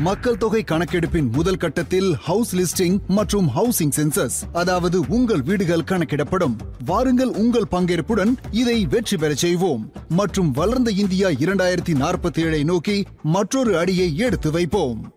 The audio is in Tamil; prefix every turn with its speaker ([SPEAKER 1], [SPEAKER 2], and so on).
[SPEAKER 1] மக்கள் தொகை கணக்கெடுப்பின் முதல் கட்டத்தில் ஹவுஸ் லிஸ்டிங் மற்றும் ஹவுசிங் சென்சஸ், அதாவது உங்கள் வீடுகள் கணக்கிடப்படும். வாருங்கள், உங்கள் பங்கேற்புடன் இதை வெற்றி பெறச் செய்வோம் மற்றும் வளர்ந்த இந்தியா 2047 நோக்கி மற்றொரு அடியை எடுத்து வைப்போம்.